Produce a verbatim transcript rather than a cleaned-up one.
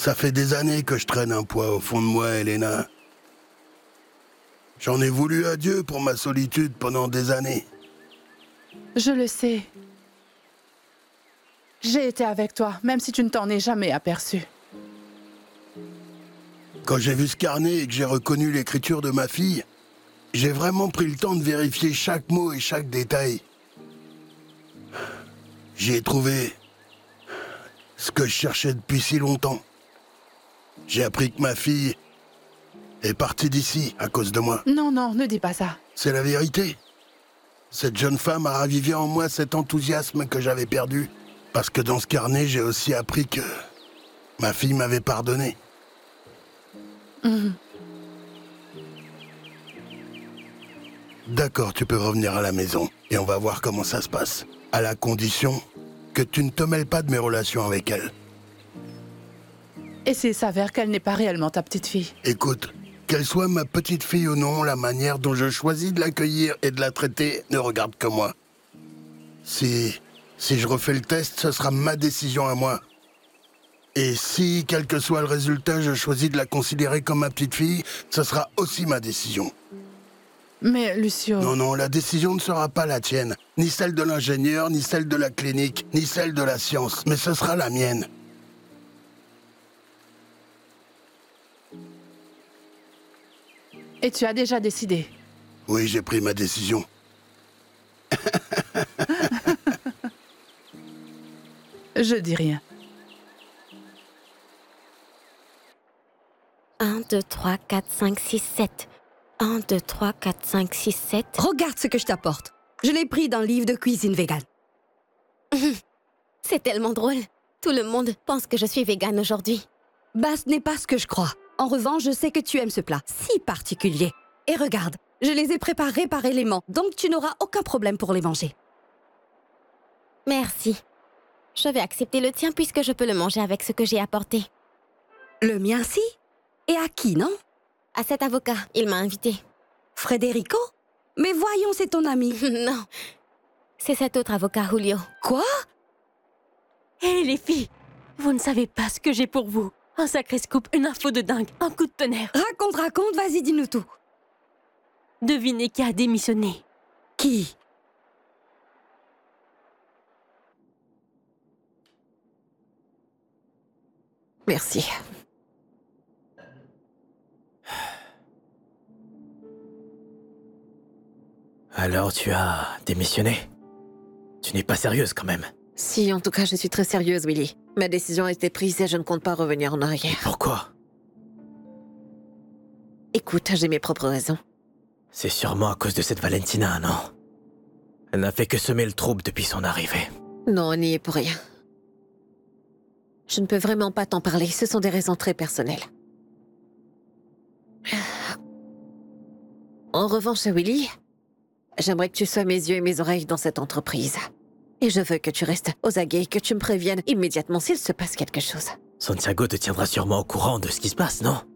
Ça fait des années que je traîne un poids au fond de moi, Elena. J'en ai voulu à Dieu pour ma solitude pendant des années. Je le sais. J'ai été avec toi, même si tu ne t'en es jamais aperçu. Quand j'ai vu ce carnet et que j'ai reconnu l'écriture de ma fille, j'ai vraiment pris le temps de vérifier chaque mot et chaque détail. J'y ai trouvé ce que je cherchais depuis si longtemps. J'ai appris que ma fille est partie d'ici à cause de moi. Non, non, ne dis pas ça. C'est la vérité. Cette jeune femme a ravivé en moi cet enthousiasme que j'avais perdu. Parce que dans ce carnet, j'ai aussi appris que ma fille m'avait pardonné. Mmh. D'accord, tu peux revenir à la maison et on va voir comment ça se passe. À la condition que tu ne te mêles pas de mes relations avec elle. Et s'il s'avère qu'elle n'est pas réellement ta petite fille? Écoute, qu'elle soit ma petite fille ou non, la manière dont je choisis de l'accueillir et de la traiter ne regarde que moi. Si, si je refais le test, ce sera ma décision à moi. Et si, quel que soit le résultat, je choisis de la considérer comme ma petite fille, ce sera aussi ma décision. Mais, Lucio... Non, non, la décision ne sera pas la tienne. Ni celle de l'ingénieur, ni celle de la clinique, ni celle de la science. Mais ce sera la mienne. Et tu as déjà décidé? Oui, j'ai pris ma décision. Je dis rien. un, deux, trois, quatre, cinq, six, sept. un, deux, trois, quatre, cinq, six, sept. Regarde ce que je t'apporte. Je l'ai pris d'un livre de cuisine végane. C'est tellement drôle. Tout le monde pense que je suis végane aujourd'hui. Bah, ce n'est pas ce que je crois. En revanche, je sais que tu aimes ce plat, si particulier. Et regarde, je les ai préparés par éléments, donc tu n'auras aucun problème pour les manger. Merci. Je vais accepter le tien puisque je peux le manger avec ce que j'ai apporté. Le mien, si? Et à qui, non? À cet avocat, il m'a invité. Federico? Mais voyons, c'est ton ami. Non, c'est cet autre avocat, Julio. Quoi? Hé hey, les filles, vous ne savez pas ce que j'ai pour vous. Un sacré scoop, une info de dingue, un coup de tonnerre. Raconte, raconte, vas-y, dis-nous tout. Devinez qui a démissionné. Qui? Merci. Alors tu as démissionné? Tu n'es pas sérieuse quand même. Si, en tout cas, je suis très sérieuse, Willy. Ma décision a été prise et je ne compte pas revenir en arrière. Et pourquoi? Écoute, j'ai mes propres raisons. C'est sûrement à cause de cette Valentina, non? Elle n'a fait que semer le trouble depuis son arrivée. Non, on n'y est pour rien. Je ne peux vraiment pas t'en parler, ce sont des raisons très personnelles. En revanche, Willy, j'aimerais que tu sois mes yeux et mes oreilles dans cette entreprise. Et je veux que tu restes aux aguets et que tu me préviennes immédiatement s'il se passe quelque chose. Santiago te tiendra sûrement au courant de ce qui se passe, non?